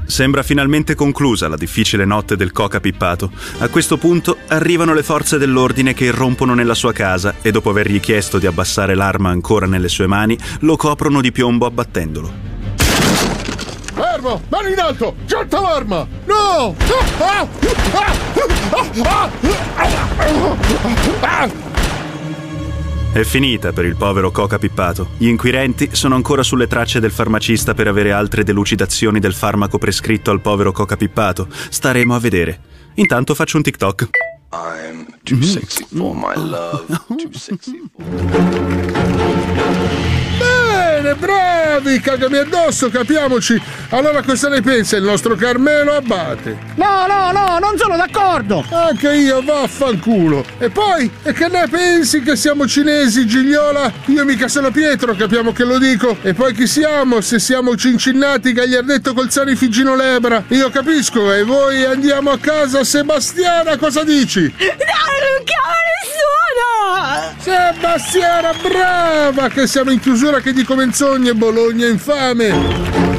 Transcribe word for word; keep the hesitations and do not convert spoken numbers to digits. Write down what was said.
Sembra finalmente conclusa la difficile notte del Coca Pippato. A questo punto arrivano le forze dell'ordine che irrompono nella sua casa e dopo avergli chiesto di abbassare l'arma ancora nelle sue mani, lo coprono di piombo abbattendolo. Fermo! Mani in alto! Getta l'arma! No! È finita per il povero Coca Pippato. Gli inquirenti sono ancora sulle tracce del farmacista per avere altre delucidazioni del farmaco prescritto al povero Coca Pippato. Staremo a vedere. Intanto faccio un TikTok. I'm too sexy for my love, too sexy for... Bene, bravi! Cagami addosso, capiamoci! Allora cosa ne pensa il nostro Carmelo Abate? No, no, no, non sono d'accordo! Anche io, vaffanculo! E poi, e che ne pensi che siamo cinesi, Gigliola? Io mica sono Pietro, capiamo che lo dico! E poi chi siamo, se siamo cincinnati Gagliardetto Colzani Figino Lebra? Io capisco, e voi andiamo a casa, Sebastiana, cosa dici? No, non chiama nessuno! Sebastiana, brava! Che siamo in chiusura che dico menzogne, Bologna infame!